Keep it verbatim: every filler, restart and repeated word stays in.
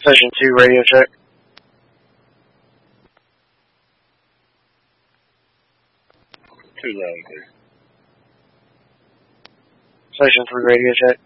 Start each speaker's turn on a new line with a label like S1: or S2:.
S1: Station two, radio check.
S2: Too loud, please.
S1: Station three, radio check.